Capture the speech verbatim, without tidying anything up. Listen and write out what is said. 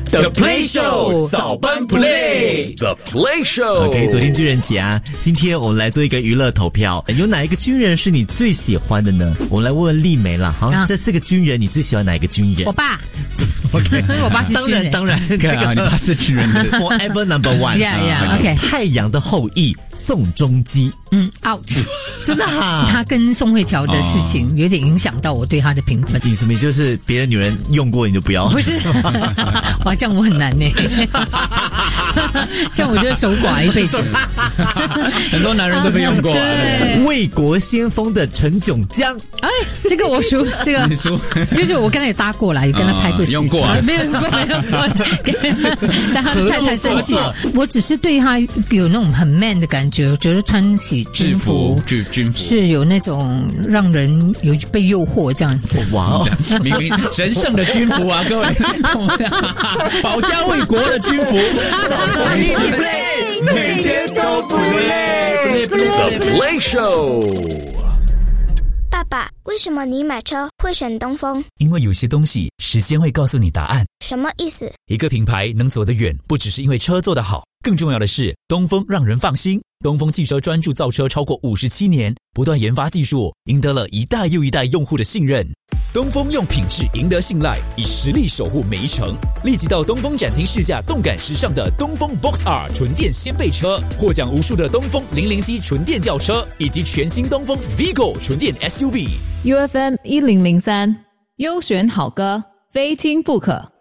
The Play Show 早班 Play The Play Show OK， 昨天军人节啊，今天我们来做一个娱乐投票，有哪一个军人是你最喜欢的呢？我们来问问丽梅啦。好，啊、这四个军人，你最喜欢哪一个军人？ 我爸。 OK， 我爸是军人， 当然，当然， 这个你爸是军人 ，Forever Number One。Yeah Yeah OK。 太阳的后裔宋仲基， 嗯 ，out， 真的哈。 他跟宋慧乔的事情有点影响到我对他的评分。 你什么就是别的女人用过你就不要？ 不是，哇，这样我很难呢。这样我就守寡一辈子。 很多男人都被用过、啊。 对， 为国先锋的陈炯江， 哎，这个我输，这个你输， 就是我跟他也搭过啦，也跟他拍过戏、 嗯，用过、啊， 没有用过，没有过，但他太太生气。我只是对他有那种很 man 的感觉，我觉得穿起军服， 制军服是有那种让人有被诱惑这样子。 哇， 明明神圣的军服啊，各位，保家卫国的军服，早上一起 play， 每天都不累 The Play Show。 爸爸，为什么你买车会选东风？ 因为有些东西时间会告诉你答案。 什么意思？ 一个品牌能走得远，不只是因为车做得好，更重要的是东风让人放心。东风汽车专注造车超过五十七年，不断研发技术，赢得了一代又一代用户的信任。东风用品质赢得信赖，以实力守护每一程。立即到东风展厅试驾动感时尚的东风 Box R 纯电掀背车，获奖无数的东风零零 C 纯电轿车，以及全新东风 Vigo 纯电 S U V。 U F M 一零零三，优选好歌，非听不可。